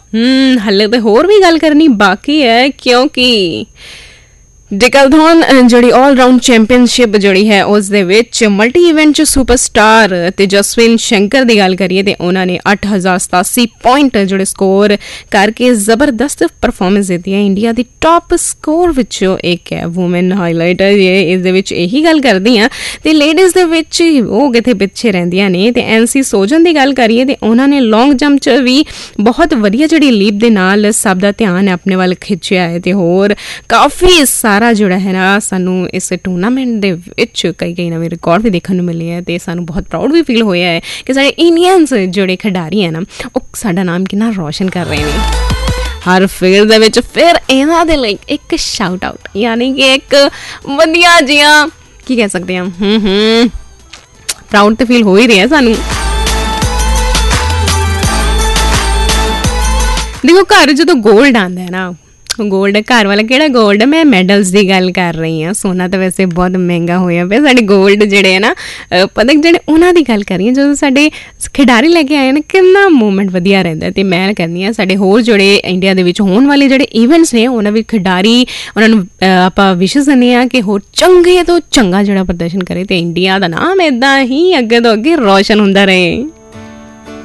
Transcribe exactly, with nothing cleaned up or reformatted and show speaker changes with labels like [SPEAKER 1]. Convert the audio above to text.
[SPEAKER 1] ਹੂੰ ਹਲੇ ਤੇ ਹੋਰ ਵੀ ਗੱਲ ਕਰਨੀ ਬਾਕੀ ਹੈ ਕਿਉਂਕਿ ਡਿਕਲਥੌਨ ਜਿਹੜੀ ਆਲ ਰਾਊਂਡ ਚੈਂਪੀਅਨਸ਼ਿਪ ਜਿਹੜੀ ਹੈ ਉਸ ਦੇ ਵਿੱਚ ਮਲਟੀ ਇਵੈਂਟ 'ਚ ਸੁਪਰਸਟਾਰ ਤੇ ਜਸਵਿਨ ਸ਼ੰਕਰ ਦੀ ਗੱਲ ਕਰੀਏ ਤੇ ਉਹਨਾਂ ਨੇ ਅੱਠ ਹਜ਼ਾਰ ਸਤਾਸੀ ਪੁਆਇੰਟ ਜਿਹੜੇ ਸਕੋਰ ਕਰਕੇ ਜ਼ਬਰਦਸਤ ਪਰਫਾਰਮੈਂਸ ਦਿੱਤੀ ਹੈ। ਇੰਡੀਆ ਦੀ ਟੌਪ ਸਕੋਰ ਵਿੱਚੋਂ ਇੱਕ ਹੈ ਵੂਮੈਨ ਹਾਈਲਾਈਟ ਹੈ ਇਸ ਦੇ ਵਿੱਚ ਇਹੀ ਗੱਲ ਕਰਦੀ ਹਾਂ। ਤੇ ਲੇਡੀਜ਼ ਦੇ ਵਿੱਚ ਉਹ ਕਿਤੇ ਪਿੱਛੇ ਰਹਿੰਦੀਆਂ ਨੇ। ਤੇ ਐਨ ਸੀ ਸੋਜਨ ਦੀ ਗੱਲ ਕਰੀਏ ਤੇ ਉਹਨਾਂ ਨੇ ਲੌਂਗ ਜੰਪ 'ਚ ਵੀ ਬਹੁਤ ਵਧੀਆ ਜਿਹੜੀ ਲੀਪ ਦੇ ਨਾਲ ਸਭ ਦਾ ਧਿਆਨ ਆਪਣੇ ਵੱਲ ਖਿੱਚਿਆ ਹੈ। ਤੇ ਹੋਰ ਕਾਫੀ ਸਾਰਾ ਜਿਹੜਾ ਹੈ ਨਾ ਸਾਨੂੰ ਇਸ ਟੂਰਨਾਮੈਂਟ ਦੇ ਵਿੱਚ ਕਈ ਕਈ ਨਵੇਂ ਰਿਕਾਰਡ ਵੀ ਦੇਖਣ ਨੂੰ ਮਿਲੇ ਹੈ। ਤੇ ਸਾਨੂੰ ਬਹੁਤ ਪ੍ਰਾਊਡ ਵੀ ਫੀਲ ਹੋਇਆ ਹੈ ਕਿ ਸਾਡੇ ਇੰਡੀਅਨਸ ਜਿਹੜੇ ਖਿਡਾਰੀ ਹੈ ਨਾ ਉਹ ਸਾਡਾ ਨਾਮ ਕਿੰਨਾ ਰੋਸ਼ਨ ਕਰ ਰਹੇ ਨੇ ਹਰ ਫੀਲਡ ਦੇ ਵਿੱਚ। ਫਿਰ ਇਹਨਾਂ ਦੇ ਲਈ ਇੱਕ ਸ਼ਾਊਟ ਆਊਟ ਯਾਨੀ ਕਿ ਇੱਕ ਵਧੀਆ ਜਿਹਾ ਕੀ ਕਹਿ ਸਕਦੇ ਹਾਂ ਹੂੰ ਹੂੰ ਪ੍ਰਾਊਡ ਤੇ ਫੀਲ ਹੋ ਹੀ ਰਿਹਾ ਸਾਨੂੰ। ਦੇਖੋ ਘਰ ਜਦੋਂ ਗੋਲਡ ਆਉਂਦਾ ਹੈ ਨਾ ਗੋਲਡ ਘਰ ਵਾਲਾ ਕਿਹੜਾ ਗੋਲਡ ਮੈਂ ਮੈਡਲਸ ਦੀ ਗੱਲ ਕਰ ਰਹੀ ਹਾਂ। ਸੋਨਾ ਤਾਂ ਵੈਸੇ ਬਹੁਤ ਮਹਿੰਗਾ ਹੋਇਆ ਪਿਆ ਸਾਡੇ ਗੋਲਡ ਜਿਹੜੇ ਹੈ ਨਾ ਪਦਕ ਜਿਹੜੇ ਉਹਨਾਂ ਦੀ ਗੱਲ ਕਰ ਰਹੀ ਹਾਂ। ਜਦੋਂ ਸਾਡੇ ਖਿਡਾਰੀ ਲੈ ਕੇ ਆਏ ਨਾ ਕਿੰਨਾ ਮੂਵਮੈਂਟ ਵਧੀਆ ਰਹਿੰਦਾ। ਅਤੇ ਮੈਂ ਕਹਿੰਦੀ ਹਾਂ ਸਾਡੇ ਹੋਰ ਜਿਹੜੇ ਇੰਡੀਆ ਦੇ ਵਿੱਚ ਹੋਣ ਵਾਲੇ ਜਿਹੜੇ ਇਵੈਂਟਸ ਨੇ ਉਹਨਾਂ ਵਿੱਚ ਖਿਡਾਰੀ ਉਹਨਾਂ ਨੂੰ ਆਪਾਂ ਵਿਸ਼ੇਸ ਦਿੰਦੇ ਹਾਂ ਕਿ ਹੋਰ ਚੰਗੇ ਤੋਂ ਚੰਗਾ ਜਿਹੜਾ ਪ੍ਰਦਰਸ਼ਨ ਕਰੇ ਅਤੇ ਇੰਡੀਆ ਦਾ ਨਾਮ ਇੱਦਾਂ ਹੀ ਅੱਗੇ ਤੋਂ ਅੱਗੇ ਰੋਸ਼ਨ ਹੁੰਦਾ ਰਹੇ।